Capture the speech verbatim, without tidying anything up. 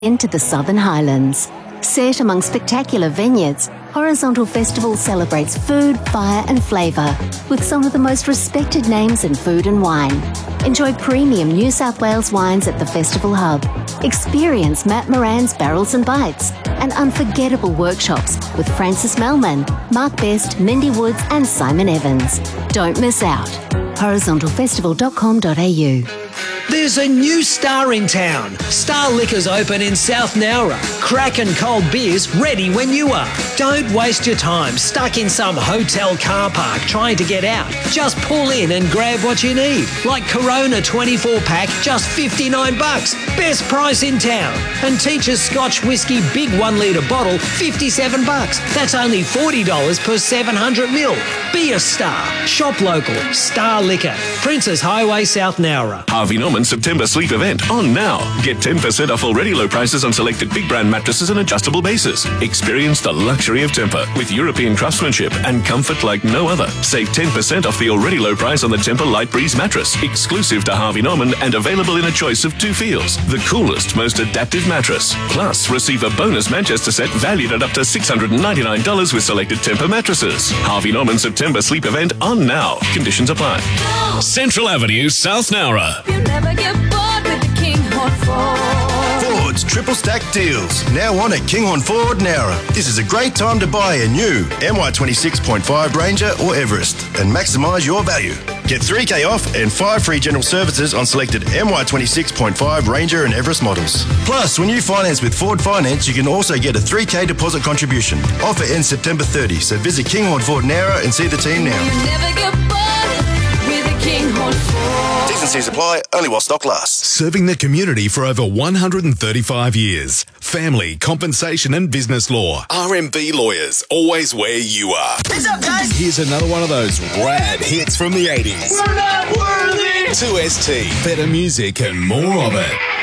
into the Southern Highlands. Set among spectacular vineyards, Horizontal Festival celebrates food, fire and flavour with some of the most respected names in food and wine. Enjoy premium New South Wales wines at the Festival Hub. Experience Matt Moran's Barrels and Bites and unforgettable workshops with Francis Melman, Mark Best, Mindy Woods and Simon Evans. Don't miss out. horizontal festival dot com dot a u. There's a new Star in town. Star Liquor's open in South Nowra. Crack and cold beers ready when you are. Don't waste your time stuck in some hotel car park trying to get out. Just pull in and grab what you need. Like Corona twenty-four pack, just fifty-nine bucks. Best price in town. And Teacher's Scotch Whiskey big one litre bottle, fifty-seven bucks. That's only forty dollars per seven hundred mil. Be a star. Shop local. Star Liquor. Princess Highway, South Nowra. Harvey Norman September sleep event on now. Get ten percent off already low prices on selected big brand mattresses and adjustable bases. Experience the luxury of Tempur with European craftsmanship and comfort like no other. Save ten percent off the already low price on the Tempur Light Breeze mattress, exclusive to Harvey Norman and available in a choice of two feels. The coolest, most adaptive mattress. Plus, receive a bonus Manchester set valued at up to six hundred ninety-nine dollars with selected Tempur mattresses. Harvey Norman September sleep event on now. Conditions apply. Central Avenue, South Nowra. You never get bored with the Kinghorn Ford. Ford's triple stack deals. Now on at Kinghorn Ford Nowra. This is a great time to buy a new M Y twenty-six point five Ranger or Everest and maximise your value. Get three K off and five free general services on selected M Y twenty-six point five Ranger and Everest models. Plus, when you finance with Ford Finance, you can also get a three K deposit contribution. Offer ends September thirtieth, so visit Kinghorn Ford Nowra and see the team now. You never get bored with a Kinghorn Ford. T's and C's apply, only while stock lasts. Serving the community for over one hundred thirty-five years. Family, compensation and business law. R M B Lawyers, always where you are. What's up, guys? Here's another one of those rad hits from the eighties. We're not worthy! two S T, better music and more of it.